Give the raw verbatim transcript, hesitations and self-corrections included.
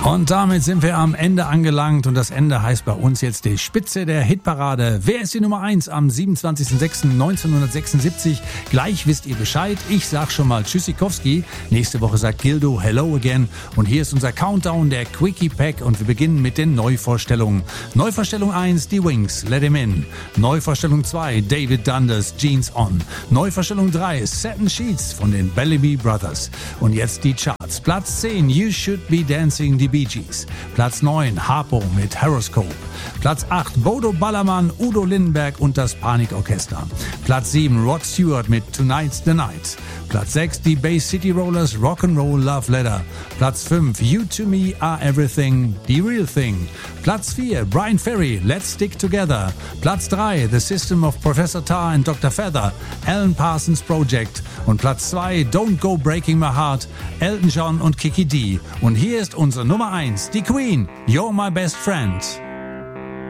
Und damit sind wir am Ende angelangt und das Ende heißt bei uns jetzt die Spitze der Hitparade. Wer ist die Nummer eins am siebenundzwanzigsten sechsten neunzehnhundertsechsundsiebzig? Gleich wisst ihr Bescheid. Ich sag schon mal Tschüssikowski. Nächste Woche sagt Gildo Hello again. Und hier ist unser Countdown, der Quickie Pack, und wir beginnen mit den Neuvorstellungen. Neuvorstellung eins, die Wings, Let Him In. Neuvorstellung zwei, David Dundas, Jeans On. Neuvorstellung drei, Satin Sheets von den Bellamy Brothers. Und jetzt die Charts. Platz zehn, You Should Be Dancing, die Bee Gees. Platz neun, Harpo mit Horoscope. Platz acht, Bodo Ballermann, Udo Lindenberg und das Panikorchester. Platz sieben, Rod Stewart mit Tonight's the Night. Platz sechs, die Bay City Rollers, Rock'n'Roll Love Letter. Platz fünf, You to Me Are Everything, The Real Thing. Platz vier, Brian Ferry, Let's Stick Together. Platz drei, The System of Professor Tar and Doktor Feather, Alan Parsons Project. Und Platz zwei, Don't Go Breaking My Heart, Elton John und Kiki D. Und hier ist unsere Nummer eins, die Queen, You're My Best Friend.